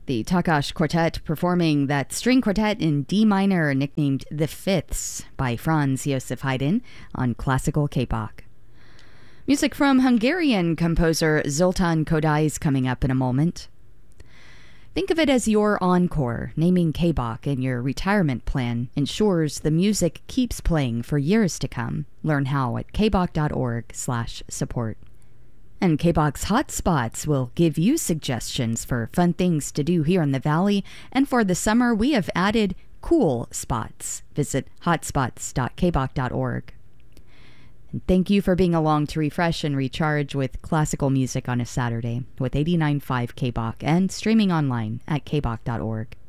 The Takash Quartet performing that string quartet in D minor nicknamed The Fifths by Franz Josef Haydn on classical K-pop. Music from Hungarian composer Zoltán Kodály is coming up in a moment. Think of it as your encore. Naming K-Bach in your retirement plan ensures the music keeps playing for years to come. Learn how at kbach.org/support. And K-Bach's Hotspots will give you suggestions for fun things to do here in the Valley. And for the summer, we have added cool spots. Visit hotspots.kbach.org. And thank you for being along to refresh and recharge with classical music on a Saturday with 89.5 K-Bach and streaming online at kbach.org.